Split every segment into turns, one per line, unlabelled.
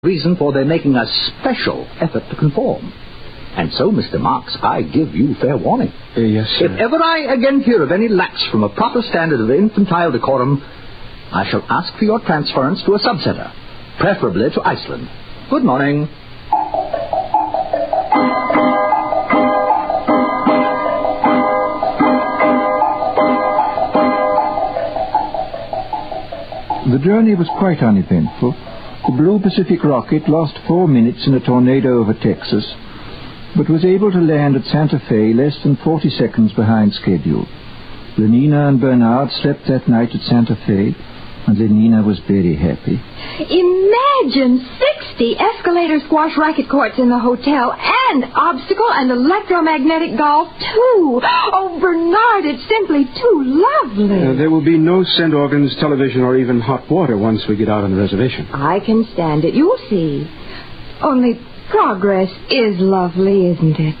reason for their making a special effort to conform. And so, Mr. Marks, I give you fair warning.
Yes, sir.
If ever I again hear of any lapse from a proper standard of infantile decorum, I shall ask for your transference to a subcenter, preferably to Iceland. Good morning.
The journey was quite uneventful. The Blue Pacific rocket lost 4 minutes in a tornado over Texas, but was able to land at Santa Fe less than 40 seconds behind schedule. Lenina and Bernard slept that night at Santa Fe, and Lenina was very happy.
Imagine 60 escalator squash racket courts in the hotel, and obstacle and electromagnetic golf, too. Oh, Bernard, it's simply too lovely.
There will be no scent organs, television, or even hot water once we get out on the reservation.
I can stand it. You'll see. Only progress is lovely, isn't it?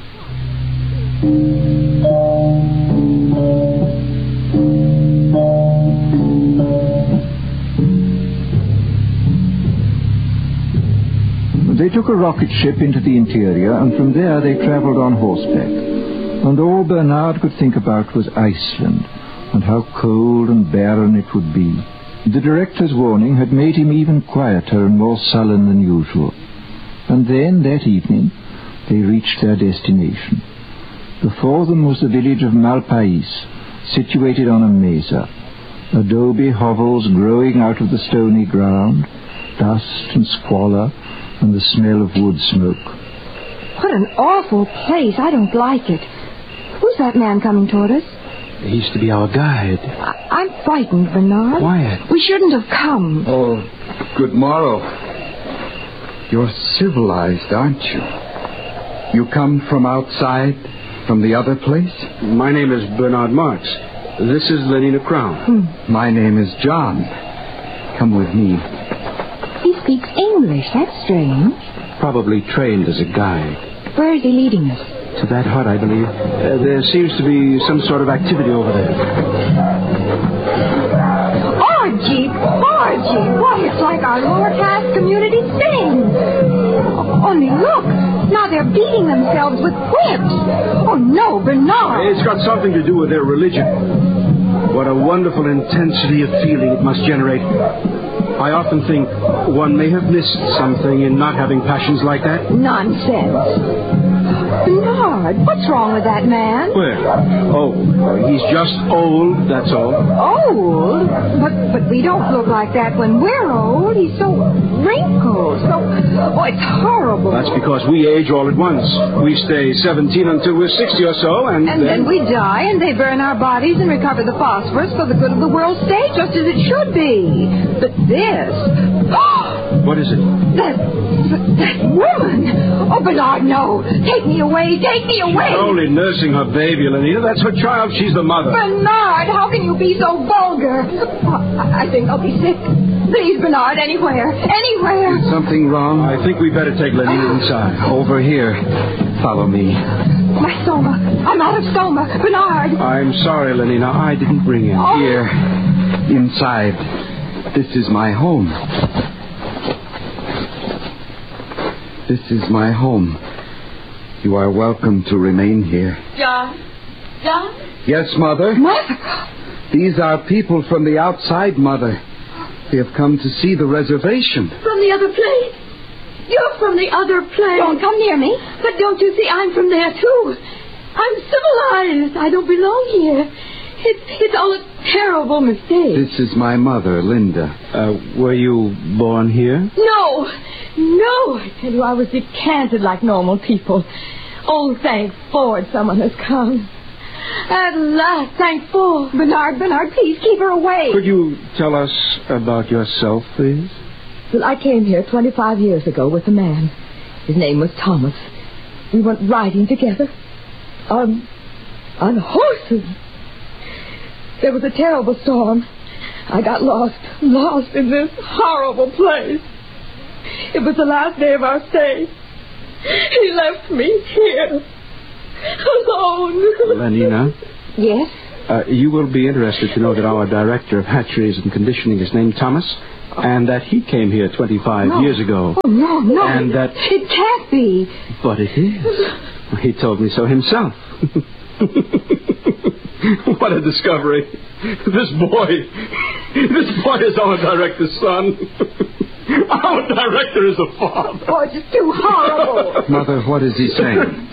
They took a rocket ship into the interior, and from there they travelled on horseback. And all Bernard could think about was Iceland, and how cold and barren it would be. The director's warning had made him even quieter and more sullen than usual. And then, that evening, they reached their destination. Before them was the village of Malpais, situated on a mesa. Adobe hovels growing out of the stony ground, dust and squalor, and the smell of wood smoke.
What an awful place. I don't like it. Who's that man coming toward us?
He's to be our guide.
I'm frightened, Bernard.
Quiet.
We shouldn't have come.
Oh, good morrow. You're civilized, aren't you? You come from outside, from the other place?
My name is Bernard Marks. This is Lenina Crown.
My name is John. Come with me.
He speaks English. That's strange.
Probably trained as a guide.
Where is he leading us?
To that hut, I believe. There seems to be some sort of activity over there.
Orgy! Why, it's like our lower caste community sings. Only look. Now they're beating themselves with whips. Oh, no, Bernard.
It's got something to do with their religion. What a wonderful intensity of feeling it must generate. I often think one may have missed something in not having passions like that.
Nonsense. Bernard, what's wrong with that man?
Well, he's just old, that's all.
Old? But we don't look like that when we're old. He's so wrinkled, it's horrible.
That's because we age all at once. We stay 17 until we're 60 or so, and
then we die, and they burn our bodies and recover the phosphorus for the good of the world state, just as it should be. But this...
What is it?
That woman! Oh, Bernard, no! Take me away!
She's only nursing her baby, Lenina. That's her child. She's the mother.
Bernard, how can you be so vulgar? I think I'll be sick. Please, Bernard, anywhere.
Is something wrong?
I think we better take Lenina inside.
Over here. Follow me.
My stoma. I'm out of stoma. Bernard.
I'm sorry, Lenina. I didn't bring him.
Oh.
Here. Inside. This is my home. This is my home. You are welcome to remain here.
John?
Yes, Mother?
Mother?
These are people from the outside, Mother. They have come to see the reservation.
From the other place? You're from the other place.
Don't come near me.
But don't you see I'm from there, too? I'm civilized. I don't belong here. It's all a terrible mistake.
This is my mother, Linda.
Were you born here?
No. I tell you, I was decanted like normal people. Oh, thank Ford, someone has come. At last, thank Ford.
Bernard, please keep her away.
Could you tell us about yourself, please?
Well, I came here 25 years ago with a man. His name was Thomas. We went riding together on horses. There was a terrible storm. I got lost in this horrible place. It was the last day of our stay. He left me here, alone.
Lenina?
Yes?
You will be interested to know that our director of hatcheries and conditioning is named Thomas. And that he came here 25 years ago.
Oh, no.
And that...
It can't be.
But it is. He told me so himself. What a discovery. This boy is our director's son. Our director is a father.
Oh, it's too horrible.
Mother, what is he saying?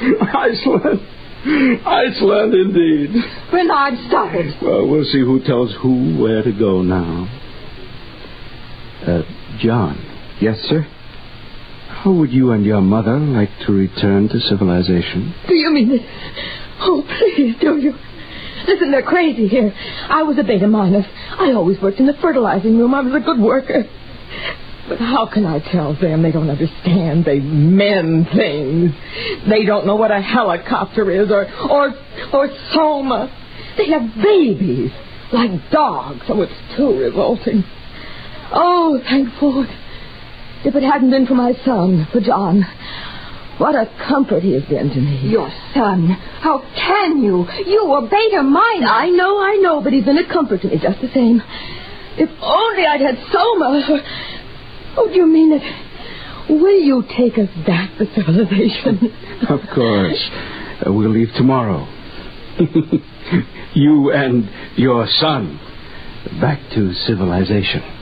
Iceland, indeed.
Bernard, stop it.
Well, we'll see who tells who where to go now. John.
Yes, sir?
How would you and your mother like to return to civilization?
Do you mean it? Oh, please, do you? Listen, they're crazy here. I was a beta minus. I always worked in the fertilizing room. I was a good worker. But how can I tell them? They don't understand. They mend things. They don't know what a helicopter is or soma. They have babies like dogs. Oh, it's too revolting. Oh, thank God. If it hadn't been for my son, for John, what a comfort he has been to me.
Your son? How can you? You were beta minus.
I know, but he's been a comfort to me just the same. If only I'd had Soma. Oh, do you mean it? Will you take us back to civilization?
Of course. We'll leave tomorrow. You and your son back to civilization.